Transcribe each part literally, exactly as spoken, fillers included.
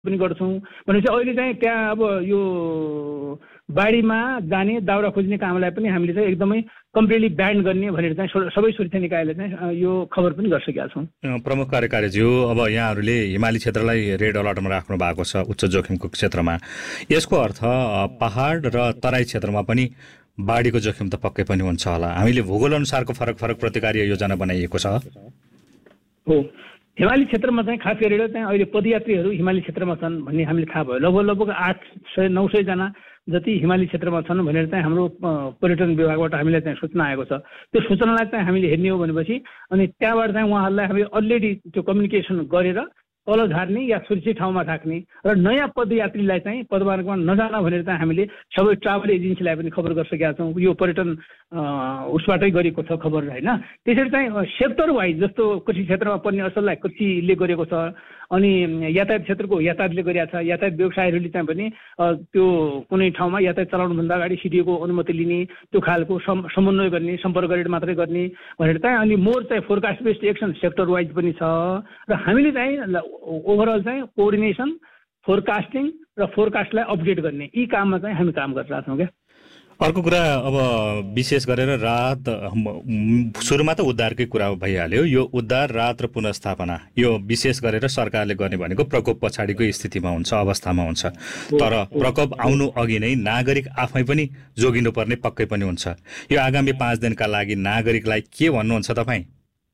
पनि गर्छौँ भनेपछि अहिले चाहिँ त्यहाँ अब यो बाढीमा जाने दाउरा खोज्ने कामलाई पनि हामीले चाहिँ एकदमै कम्प्लिटली ब्यान गर्ने भनेर चाहिँ सबै सुरक्षा निकायले चाहिँ यो खबर पनि गरिसकेका छौँ। प्रमुख कार्यकारीज्यू, अब यहाँहरूले हिमाली क्षेत्रलाई रेड अलर्टमा राख्नु भएको छ उच्च जोखिमको क्षेत्रमा। यसको अर्थ पहाड र तराई क्षेत्रमा पनि बाढीको जोखिम त पक्कै पनि हुन्छ होला। हामीले भूगोल अनुसारको फरक फरक प्रतिकार योजना बनाइएको छ। हो, हिमाली क्षेत्रमा चाहिँ खास गरेर चाहिँ अहिले पदयात्रीहरू हिमाली क्षेत्रमा छन् भन्ने हामीले थाहा भयो। लगभग लगभग आठ सय नौ सयजना जति हिमाली क्षेत्रमा छन् भनेर चाहिँ हाम्रो पर्यटन विभागबाट हामीलाई चाहिँ सूचना आएको छ। त्यो सूचनालाई चाहिँ हामीले हेर्ने हो भनेपछि अनि त्यहाँबाट चाहिँ उहाँहरूलाई हामीले अलरेडी त्यो कम्युनिकेसन गरेर तल झार्ने या सुरक्षित ठाउँमा राख्ने र नयाँ पदयात्रीलाई चाहिँ पदमार्गमा नजान भनेर चाहिँ हामीले सबै ट्राभल एजेन्सीलाई पनि खबर गरिसकेका छौँ। यो पर्यटन उसबाटै गरेको छ खबर होइन। त्यसरी चाहिँ सेक्टर वाइज जस्तो कृषि क्षेत्रमा पर्ने असललाई कृषिले गरेको छ, अनि यातायात क्षेत्रको यातायातले गरिरहेको छ। यातायात व्यवसायहरूले चाहिँ पनि त्यो कुनै ठाउँमा यातायात चलाउनुभन्दा अगाडि सिडिओको अनुमति लिने, त्यो खालको समन्वय गर्ने, सम्पर्क गरेर मात्रै गर्ने भनेर चाहिँ अनि मोर चाहिँ forecast based action sector wise पनि छ। र हामीले चाहिँ ओभरअल चाहिँ कोअर्डिनेसन, फोरकास्टिङ र फोरकास्टलाई अपडेट गर्ने यी काममा चाहिँ हामी काम गरिरहेका छौँ क्या। अर्को कुरा, अब विशेष गरेर राहत, सुरुमा त उद्धारकै कुरा भइहाल्यो। यो उद्धार, राहत र पुनर्स्थापना यो विशेष गरेर सरकारले गर्ने भनेको प्रकोप पछाडिको स्थितिमा हुन्छ, अवस्थामा हुन्छ। तर प्रकोप आउनु अघि नै नागरिक आफै पनि जोगिनुपर्ने पक्कै पनि हुन्छ। यो आगामी पाँच दिनका लागि नागरिकलाई के भन्नुहुन्छ तपाईँ?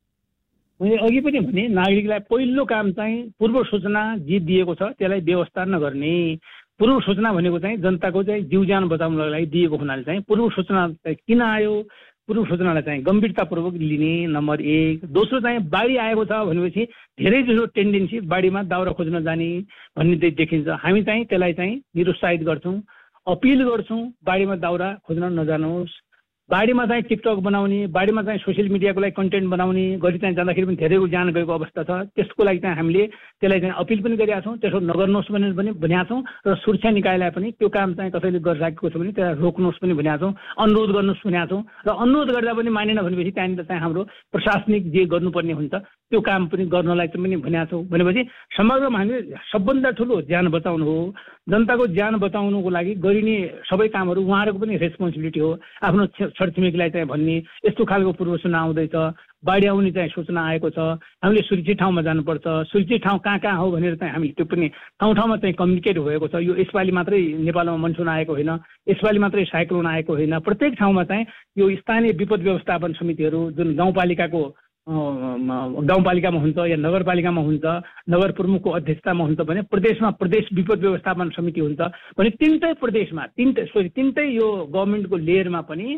मैले अघि पनि भने नागरिकलाई पहिलो काम चाहिँ पूर्व सूचना जे दिएको छ त्यसलाई व्यवस्था नगर्ने। पूर्व सूचना भनेको चाहिँ जनताको चाहिँ जीव ज्यान बचाउनको लागि दिएको हुनाले चाहिँ पूर्व सूचना चाहिँ किन आयो, पूर्व सूचनालाई चाहिँ गम्भीरतापूर्वक लिने नम्बर एक। दोस्रो चाहिँ बाढी आएको छ भनेपछि धेरै जसो टेन्डेन्सी बाढीमा दाउरा खोज्न जाने भन्ने चाहिँ देखिन्छ। हामी चाहिँ त्यसलाई चाहिँ निरुत्साहित गर्छौँ, अपिल गर्छौँ बाढीमा दाउरा खोज्न नजानुहोस्। बाढीमा चाहिँ टिकटक बनाउने, बाढीमा चाहिँ सोसियल मिडियाको लागि कन्टेन्ट बनाउने गरी चाहिँ जाँदाखेरि पनि धेरैको ज्यान गएको अवस्था छ। त्यसको लागि चाहिँ हामीले त्यसलाई चाहिँ अपिल पनि गरिरहेका छौँ, त्यसो नगर्नुहोस् भनेर पनि भनेका छौँ। र सुरक्षा निकायलाई पनि त्यो काम चाहिँ कसैले गरिराखेको छ भने त्यसलाई रोक्नुहोस् पनि भनेका छौँ, अनुरोध गर्नुहोस् भनेका छौँ। र अनुरोध गर्दा पनि मानेन भनेपछि त्यहाँनिर चाहिँ हाम्रो प्रशासनिक जे गर्नुपर्ने हुन्छ त्यो काम पनि गर्नलाई चाहिँ पनि भनेका छौँ। भनेपछि समग्रमा हामीले सबभन्दा ठुलो ज्यान बचाउनु हो। जनताको ज्यान बचाउनुको लागि गरिने सबै कामहरू उहाँहरूको पनि रेस्पोन्सिबिलिटी हो। आफ्नो छरछिमेकीलाई चाहिँ भन्ने यस्तो खालको पूर्व सूचना आउँदैछ, बाढी आउने चाहिँ सूचना आएको छ, हामीले सुरक्षित ठाउँमा जानुपर्छ। सुरक्षित ठाउँ कहाँ कहाँ हो भनेर चाहिँ हामीले त्यो पनि ठाउँ ठाउँमा चाहिँ कम्युनिकेट भएको छ। यो यसपालि मात्रै नेपालमा मनसुन आएको होइन, यसपालि मात्रै साइक्लोन आएको होइन। प्रत्येक ठाउँमा चाहिँ यो स्थानीय विपद व्यवस्थापन समितिहरू जुन गाउँपालिकाको गाउँपालिकामा हुन्छ या नगरपालिकामा हुन्छ, नगर प्रमुखको अध्यक्षतामा हुन्छ भने प्रदेशमा प्रदेश विपद व्यवस्थापन समिति हुन्छ भने तिनटै प्रदेशमा तिनटै सरी तिनटै यो गभर्मेन्टको लेयरमा पनि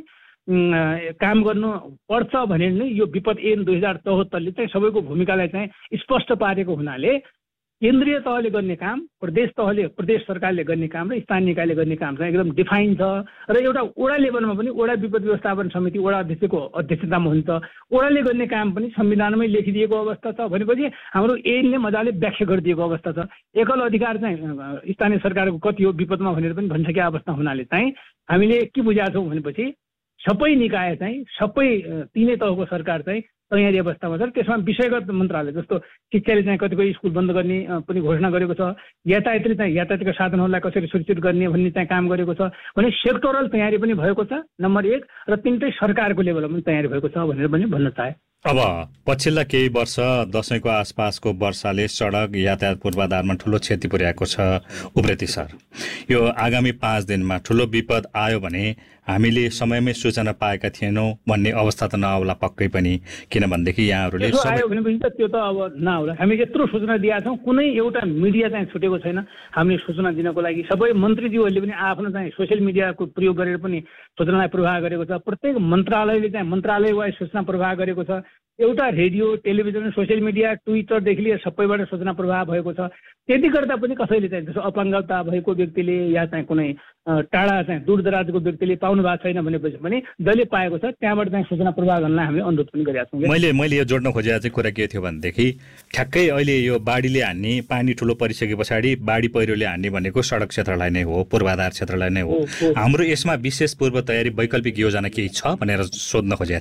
काम गर्नु पर्छ भनेर नै यो विपद ऐन दुई हजार चौहत्तरले चाहिँ सबैको भूमिकालाई चाहिँ स्पष्ट पारेको हुनाले केन्द्रीय तहले गर्ने काम, प्रदेश तहले प्रदेश सरकारले गर्ने काम र स्थानीय निकायले गर्ने काम चाहिँ एकदम डिफाइन छ। र एउटा वडा लेभलमा पनि वडा विपद व्यवस्थापन समिति वडा अध्यक्षको अध्यक्षतामा हुन्छ। वडाले गर्ने काम पनि संविधानमै लेखिदिएको अवस्था छ भनेपछि हाम्रो ऐनले मजाले व्याख्या गरिदिएको अवस्था छ। एकल अधिकार चाहिँ स्थानीय सरकारको कति हो विपदमा भनेर पनि भनिसकेको अवस्था हुनाले चाहिँ हामीले के बुझाएको छौँ भनेपछि सबै निकाय चाहिँ सबै तिनै तहको सरकार चाहिँ तयारी अवस्थामा छ। त्यसमा विषयगत मन्त्रालय जस्तो शिक्षाले चाहिँ कतिपय स्कुल बन्द गर्ने पनि घोषणा गरेको छ, यातायातले चाहिँ यातायातका साधनहरूलाई कसरी सुरक्षित गर्ने भन्ने चाहिँ काम गरेको छ भने सेक्टरल तयारी पनि भएको छ नम्बर एक, र तिनटै सरकारको लेभलमा पनि तयारी भएको छ भनेर पनि भन्न चाहे। अब पछिल्ला केही वर्ष दशैंको आसपासको वर्षाले सडक यातायात पूर्वाधारमा ठूलो क्षति पुर्याएको छ उप्रेती सर। यो आगामी पाँच दिनमा ठूलो विपद आयो भने हामीले समयमै सूचना पाएका थिएनौँ भन्ने अवस्था त नआउला पक्कै पनि, किनभनेदेखि यहाँहरूले आयो भनेपछि त त्यो त अब नआउला। हामी यत्रो सूचना दिएका छौँ, कुनै एउटा मिडिया चाहिँ छुटेको छैन हामीले सूचना दिनको लागि। सबै मन्त्रीज्यूहरूले पनि आफ्नो चाहिँ सोसियल मिडियाको प्रयोग गरेर पनि सूचनालाई प्रवाह गरेको छ। प्रत्येक मन्त्रालयले चाहिँ मन्त्रालय वाइज सूचना प्रवाह गरेको छ। एउटा रेडियो, टेलिभिजन, सोसियल मिडिया, ट्विटरदेखि लिएर सबैबाट सूचना प्रवाह भएको छ। त्यति गर्दा पनि कसैले चाहिँ जस्तो अपाङ्गता भएको व्यक्तिले या चाहिँ कुनै टाढा चाहिँ दूरदराजको व्यक्तिले पाउनु भएको छैन भनेपछि पनि जसले पाएको छ त्यहाँबाट चाहिँ सूचना प्रवाह गर्नलाई हामीले अनुरोध पनि गरेका छौँ। मैले मैले यो जोड्न खोजेको चाहिँ कुरा के थियो भनेदेखि ठ्याक्कै अहिले यो बाढीले हान्ने, पानी ठुलो परिसके पछाडि बाढी पहिरोले हान्ने भनेको सडक क्षेत्रलाई नै हो, पूर्वाधार क्षेत्रलाई नै हो। हाम्रो यसमा विशेष पूर्व तयारी वैकल्पिक योजना केही छ भनेर सोध्न खोजेको थिएँ।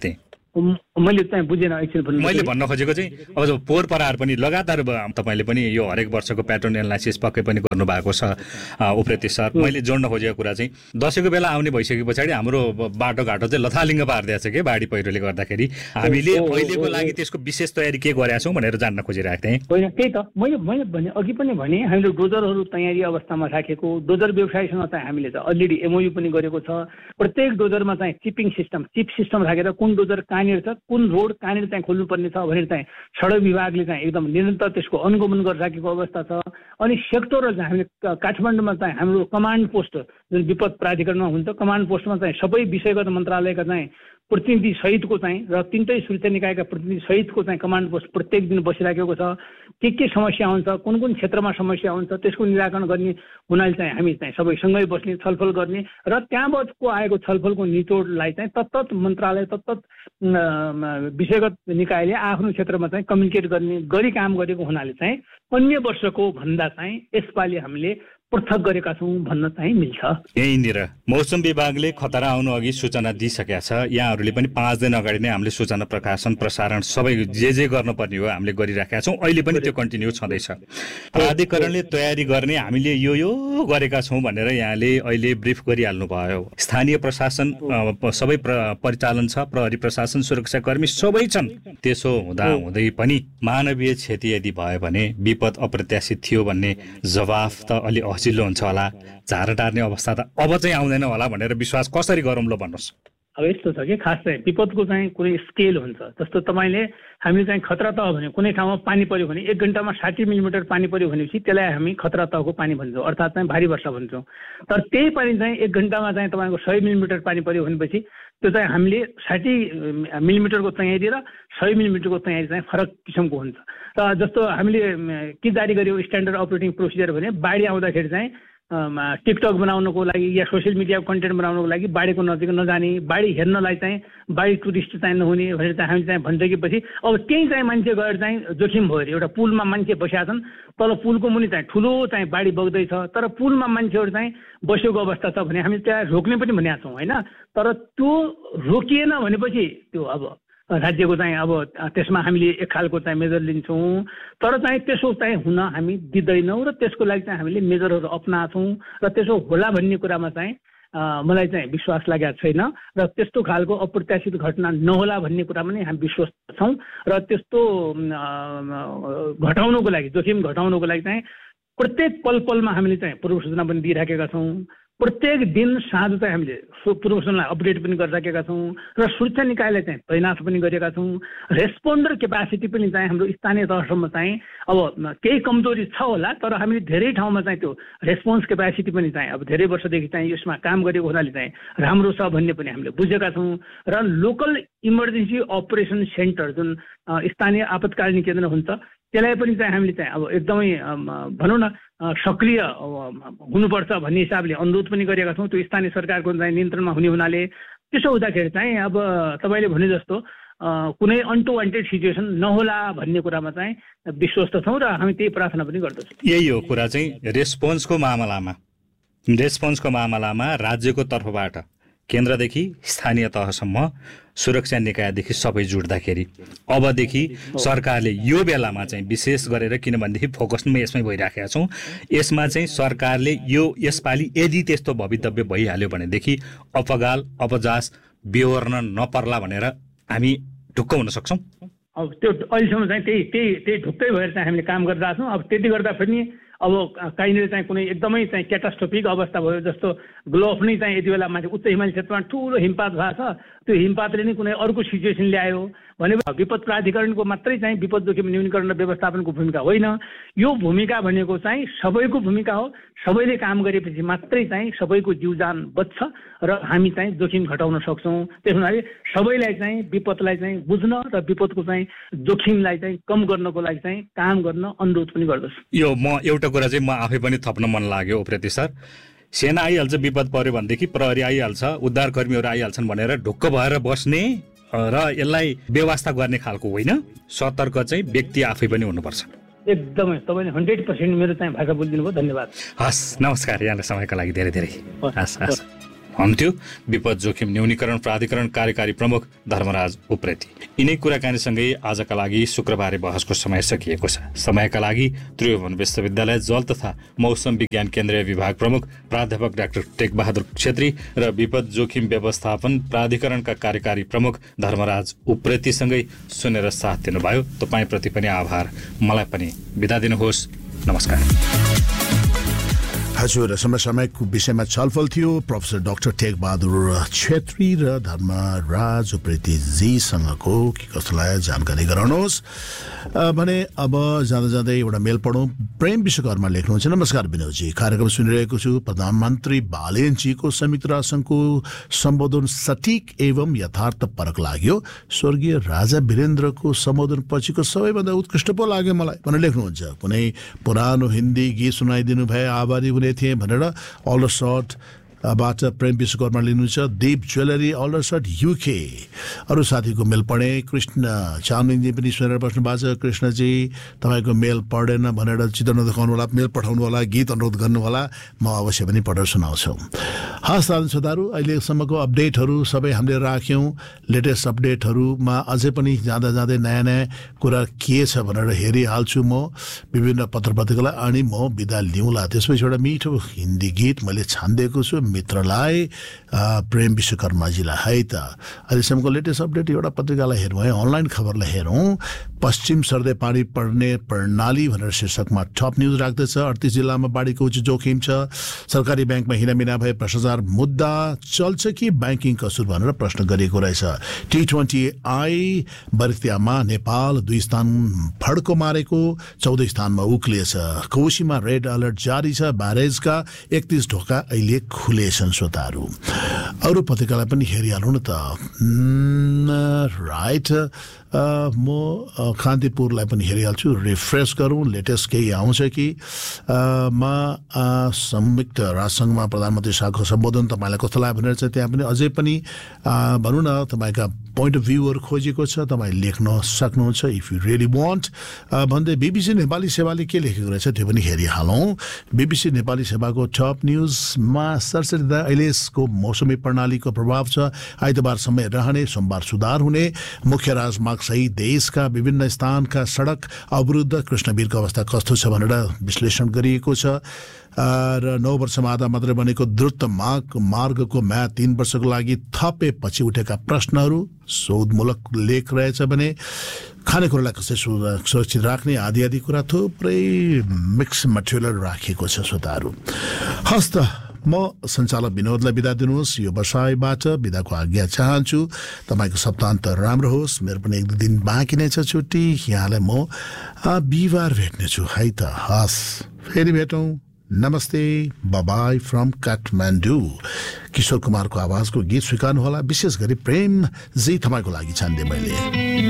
मैले चाहिँ बुझेन एकछिन भन्नु। मैले भन्न खोजेको चाहिँ अब जो पोहोर परार पनि लगातार तपाईँले पनि यो हरेक वर्षको प्याटर्न एनालाइसिस पक्कै पनि गर्नुभएको छ उप्रेती सर। मैले जोड्न खोजेको कुरा चाहिँ दसैँको बेला आउने भइसके पछाडि हाम्रो बाटोघाटो चाहिँ लथालिङ्ग पारिदिएको छ कि बाढी पहिरोले गर्दाखेरि हामीले अहिलेको लागि त्यसको विशेष तयारी के गरेका छौँ भनेर जान्न खोजिरहेको थिएँ। होइन त्यही त मैले मैले भने अघि पनि भने हामीले डोजरहरू तयारी अवस्थामा राखेको, डोजर व्यवसायीसँग चाहिँ हामीले चाहिँ अलरेडी एमओयू पनि गरेको छ। प्रत्येक डोजरमा चाहिँ चिपिङ सिस्टम चिप सिस्टम राखेर कुन डोजर कहाँनिर छ, कुन रोड कहाँनिर चाहिँ खोल्नुपर्ने छ भनेर चाहिँ सडक विभागले चाहिँ एकदम निरन्तर त्यसको अनुगमन गरिराखेको अवस्था छ। अनि सेक्टरल चाहिँ हामीले काठमाडौँमा चाहिँ हाम्रो कमान्ड पोस्ट जुन विपद प्राधिकरणमा हुन्छ, कमान्ड पोस्टमा चाहिँ सबै विषयगत मन्त्रालयका चाहिँ प्रतिनिधि सहितको चाहिँ र तिनटै सुरक्षा निकायका प्रतिनिधि सहितको चाहिँ कमान्ड पोस्ट प्रत्येक दिन बसिराखेको छ। के के समस्या हुन्छ, कुन कुन क्षेत्रमा समस्या हुन्छ त्यसको निराकरण गर्ने हुनाले चाहिँ हामी चाहिँ सबै सँगै बस्ने, छलफल गर्ने र त्यहाँबाटको आएको छलफलको निचोडलाई चाहिँ तत्त मन्त्रालय तत्त विषयगत निकायले आफ्नो क्षेत्रमा चाहिँ कम्युनिकेट गर्ने गरी काम गरेको हुनाले चाहिँ अन्य वर्षको भन्दा चाहिँ यसपालि हामीले पृथक गरेका छौँ भन्न चाहिँ मिल्छ। यहीँनिर मौसम विभागले खतरा आउनु अघि सूचना दिइसकेका छ। यहाँहरूले पनि पाँच दिन अगाडि नै हामीले सूचना प्रकाशन प्रसारण सबै जे जे गर्नुपर्ने हो हामीले गरिराखेका छौँ। अहिले पनि त्यो कन्टिन्यू छँदैछ। प्राधिकरणले तयारी गर्ने हामीले यो यो गरेका छौँ भनेर यहाँले अहिले ब्रिफ गरिहाल्नु भयो। स्थानीय प्रशासन सबै परिचालन छ, प्रहरी प्रशासन, सुरक्षाकर्मी सबै छन्। त्यसो हुँदा हुँदै पनि मानवीय क्षति यदि भयो भने विपद अप्रत्याशित थियो भन्ने जवाफ त अलि हसिलो हुन्छ होला। झार टार्ने अवस्था त अब चाहिँ आउँदैन होला भनेर विश्वास कसरी गरौँ ल भन्नुहोस्। अब यस्तो छ कि खास चाहिँ विपदको चाहिँ कुनै स्केल हुन्छ। जस्तो तपाईँले हामीले चाहिँ खतरा तह भन्यो, कुनै ठाउँमा पानी पर्यो भने एक घन्टामा साठी मिलिमिटर पानी पर्यो भनेपछि त्यसलाई हामी खतरा तहको पानी भन्छौँ, अर्थात् चाहिँ भारी वर्षा भन्छौँ। तर त्यही पानी चाहिँ एक घन्टामा चाहिँ तपाईँको सय मिलिमिटर पानी पर्यो भनेपछि त्यो चाहिँ हामीले साठी मिलिमिटरको तयारी र सय मिलिमिटरको तयारी चाहिँ फरक किसिमको हुन्छ। र जस्तो हामीले के जारी गर्यो स्ट्यान्डर्ड अपरेटिङ प्रोसिजर भने बाढी आउँदाखेरि चाहिँ टिकटक बनाउनको लागि या सोसियल मिडियाको कन्टेन्ट बनाउनको लागि बाढीको नजिक नजाने, बाढी हेर्नलाई चाहिँ बाढी टुरिस्ट चाहिँ नहुने भनेर चाहिँ हामी चाहिँ भनिसकेपछि अब त्यही चाहिँ मान्छे गएर चाहिँ जोखिम भयो अरे। एउटा पुलमा मान्छे बसेका छन्, तल पुलको मुनि चाहिँ ठुलो चाहिँ बाढी बग्दैछ, तर पुलमा मान्छेहरू चाहिँ बसेको अवस्था छ भने हामी त्यहाँ रोक्ने पनि भनेका छौँ होइन। तर त्यो रोकिएन भनेपछि त्यो अब राज्यको चाहिँ अब त्यसमा हामीले एक खालको चाहिँ मेजर लिन्छौँ। तर चाहिँ त्यसो चाहिँ हुन हामी दिँदैनौँ र त्यसको लागि चाहिँ हामीले मेजरहरू अप्नाछौँ र त्यसो होला भन्ने कुरामा चाहिँ मलाई चाहिँ विश्वास लागेको छैन। र त्यस्तो खालको अप्रत्याशित घटना नहोला भन्ने कुरामा नै हामी विश्वास छौँ। र त्यस्तो घटाउनको लागि, जोखिम घटाउनको लागि चाहिँ प्रत्येक पल पलमा हामीले चाहिँ पूर्व सूचना पनि दिइराखेका छौँ। प्रत्येक दिन साँझ चाहिँ हामीले पूर्व सूचनालाई अपडेट पनि गरिराखेका छौँ र सुरक्षा निकायलाई चाहिँ तैनाथ पनि गरेका छौँ। रेस्पोन्डर क्यापासिटी पनि चाहिँ हाम्रो स्थानीय तहसम्म चाहिँ अब केही कमजोरी छ होला, तर हामीले धेरै ठाउँमा चाहिँ त्यो रेस्पोन्स क्यापासिटी पनि चाहिँ अब धेरै वर्षदेखि चाहिँ यसमा काम गरेको हुनाले चाहिँ राम्रो छ भन्ने पनि हामीले बुझेका छौँ। र लोकल इमर्जेन्सी अपरेसन सेन्टर जुन स्थानीय आपतकालीन केन्द्र हुन्छ त्यसलाई पनि चाहिँ हामीले चाहिँ अब एकदमै भनौँ न सक्रिय हुनुपर्छ भन्ने हिसाबले अनुरोध पनि गरेका छौँ। त्यो स्थानीय सरकारको चाहिँ नियन्त्रणमा हुने हुनाले त्यसो हुँदाखेरि चाहिँ अब तपाईँले भने जस्तो कुनै अनवान्टेड सिचुएसन नहोला भन्ने कुरामा चाहिँ विश्वस्त छौँ र हामी त्यही प्रार्थना पनि गर्दछौँ। यही हो कुरा चाहिँ रेस्पोन्सको मामलामा रेस्पोन्सको मामलामा राज्यको तर्फबाट केन्द्रदेखि स्थानीय तहसम्म सुरक्षा निकायदेखि सबै जुट्दाखेरि अबदेखि सरकारले यो बेलामा चाहिँ विशेष गरेर, किनभनेदेखि फोकसमा यसमै भइराखेका छौँ, यसमा चाहिँ सरकारले यो यसपालि यदि त्यस्तो भवितव्य भइहाल्यो भनेदेखि अपगाल अपजास बेहोर्न नपर्ला भनेर हामी ढुक्क हुन सक्छौँ। अब त्यो अहिलेसम्म चाहिँ त्यही त्यही त्यही ढुक्कै भएर चाहिँ हामीले काम गरिरहेका छौँ। अब त्यति गर्दा पनि अब कहीँनिर चाहिँ कुनै एकदमै चाहिँ क्याटास्ट्रोफिक अवस्था भयो, जस्तो ग्लोफ नै चाहिँ यति बेला माथि उच्च हिमाली क्षेत्रमा ठुलो हिमपात भएको छ, त्यो हिमपातले नै कुनै अर्को सिचुएसन ल्यायो भने विपद प्राधिकरणको मात्रै चाहिँ विपद जोखिम न्यूनीकरण र व्यवस्थापनको भूमिका होइन। यो भूमिका भनेको चाहिँ सबैको भूमिका हो। सबैले काम गरेपछि मात्रै चाहिँ सबैको जीवजान बच्छ र हामी चाहिँ जोखिम घटाउन सक्छौँ। त्यस हुनाले सबैलाई चाहिँ विपदलाई चाहिँ बुझ्न र विपदको चाहिँ जोखिमलाई चाहिँ कम गर्नको लागि चाहिँ काम गर्न अनुरोध पनि गर्दछु। यो म एउटा कुरा चाहिँ म आफै पनि थप्न मन लाग्यो उप्रेती सर। सेना आइहाल्छ, विपद पर्यो भनेदेखि प्रहरी आइहाल्छ, उद्धार कर्मीहरू आइहाल्छन् भनेर ढुक्क भएर बस्ने र यसलाई व्यवस्था गर्ने खालको होइन। सतर्क चाहिँ व्यक्ति आफै पनि हुनुपर्छ। एकदमै तपाईँले हन्ड्रेड पर्सेन्ट मेरो चाहिँ भाषा बोलिदिनु भयो। धन्यवाद। हस्, नमस्कार। यहाँलाई समयको लागि धेरै धेरै हस् हस्। हुन्थ्यो। विपद जोखिम न्यूनीकरण प्राधिकरण कार्यकारी प्रमुख धर्मराज उप्रेती। यिनै कुराकानीसँगै आजका लागि शुक्रबारे बहसको समय सकिएको छ। समयका लागि त्रिभुवन विश्वविद्यालय जल तथा मौसम विज्ञान केन्द्रीय विभाग प्रमुख प्राध्यापक डाक्टर टेकबहादुर छेत्री र विपद जोखिम व्यवस्थापन प्राधिकरणका कार्यकारी प्रमुख धर्मराज उप्रेतीसँगै सुनेर साथ दिनुभयो। तपाईँप्रति पनि आभार। मलाई पनि बिदा दिनुहोस्। नमस्कार। हजुर, समसामयिक विषयमा छलफल थियो। प्रोफेसर डाक्टर टेकबहादुर छेत्री र धर्मराज उप्रेतीजीसँगको के कस्तो लाग्यो जानकारी गराउनुहोस् भने। अब जाँदा जाँदै एउटा मेल पढौँ। प्रेम विश्वकर्मा लेख्नुहुन्छ, नमस्कार विनोदजी, कार्यक्रम सुनिरहेको छु। प्रधानमन्त्री बालेनजीको संयुक्त राष्ट्रसङ्घको सम्बोधन सठिक एवं यथार्थपरक लाग्यो। स्वर्गीय राजा वीरेन्द्रको सम्बोधन पछिको सबैभन्दा उत्कृष्ट पो लाग्यो मलाई भनेर लेख्नुहुन्छ। कुनै पुरानो हिन्दी गीत सुनाइदिनु भए आभारी हुने थिए भनेर अलसट बाट प्रेम विश्वकर्मा लिनुहुन्छ। दीप ज्वेलरी अलसट युके। अरू साथीको मेल पढेँ। कृष्ण चामलिङजी पनि सुनेर बस्नु भएको छ। कृष्णजी, तपाईँको मेल पढेन भनेर चित्र नदेखाउनु होला, मेल पठाउनु होला, गीत अनुरोध गर्नु होला, म अवश्य पनि पढेर सुनाउँछु। हस् दाजु छोदाहरू, अहिलेसम्मको अपडेटहरू सबै हामीले राख्यौँ। लेटेस्ट अपडेटहरूमा अझै पनि जाँदा जाँदै नयाँ नयाँ कुरा के छ भनेर हेरिहाल्छु म विभिन्न पत्र पत्रिकालाई, अनि म बिदा लिउँला। त्यसपछि एउटा मिठो हिन्दी गीत मैले छानिदिएको छु मित्रलाई, प्रेम विश्वकर्माजीलाई है त। अहिलेसम्मको लेटेस्ट अपडेट एउटा पत्रिकालाई हेरौँ है, अनलाइन खबरलाई हेरौँ। पश्चिम सर्दै पानी पर्ने प्रणाली भनेर शीर्षकमा टप न्युज राख्दछ। अडतिस जिल्लामा बाढीको उच्च जोखिम छ। सरकारी ब्याङ्कमा हिनामिना भए भ्रष्टाचार मुद्दा चल्छ कि ब्याङ्किङ कसुर भनेर प्रश्न गरिएको रहेछ। टी ट्वेन्टी आई बर्तियामा नेपाल दुई स्थान फड्को मारेको, चौध स्थानमा उक्लिएछ। कोशीमा रेड अलर्ट जारी छ। ब्यारेजका एकतिस ढोका अहिले खुलेछन्। श्रोताहरू, अरू पत्रिकालाई पनि हेरिहालौँ न त। राइट, म कान्तिपुरलाई पनि हेरिहाल्छु। रिफ्रेस गरौँ, लेटेस्ट केही आउँछ कि। म संयुक्त राष्ट्रसङ्घमा प्रधानमन्त्री शाहको सम्बोधन तपाईँलाई कस्तो लाग्यो भनेर चाहिँ त्यहाँ पनि अझै पनि भनौँ न तपाईँका पोइन्ट अफ भ्यूहरू खोजेको छ, तपाईँ लेख्न सक्नुहुन्छ इफ यु रियली वान्ट भन्दै। बिबिसी नेपाली सेवाले के लेखेको रहेछ त्यो पनि हेरिहालौँ। बिबिसी नेपाली सेवाको टप न्युजमा सरसरी अहिलेको मौसमी प्रणालीको प्रभाव छ। आइतबार समय रहने, सोमबार सुधार हुने। मुख्य राजमार्ग सहित देशका विभिन्न स्थानका सडक अवरुद्ध। कृष्णवीरको अवस्था कस्तो छ भनेर विश्लेषण गरिएको छ। र नौ वर्षमा आधा मात्रै बनेको द्रुत मार्ग मार्गको म्याद तीन वर्षको लागि थपेपछि उठेका प्रश्नहरू शोधमूलक लेख रहेछ भने खानेकुरालाई कसरी सुरक्षित राख्ने आदि आदि कुरा थुप्रै मिक्स मटेरियल राखिएको छ। श्रोताहरू, हस्त म सञ्चालक विनोदलाई बिदा दिनुहोस्। यो बसाइबाट बिदाको आज्ञा चाहन्छु। तपाईँको सप्ताहन्त राम्रो होस्। मेरो पनि एक दुई दिन बाँकी नै छ छुट्टी। यहाँलाई म बिहिबार भेट्नेछु है त। हस्, फेरि भेटौँ। नमस्ते, बाबाई फ्रम काठमाडौँ। किशोर कुमारको आवाजको गीत स्वीकार्नु होला। विशेष गरी प्रेम जी तपाईँको लागि छान्दे मैले।